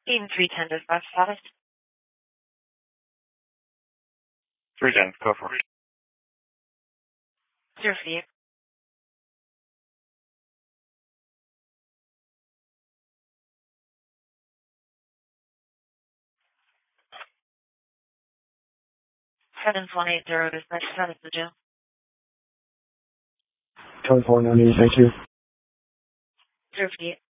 Even 310 dispatch status. 310, go for it. 058. Seven 180 dispatch status to jail. 7498, thank you. 058.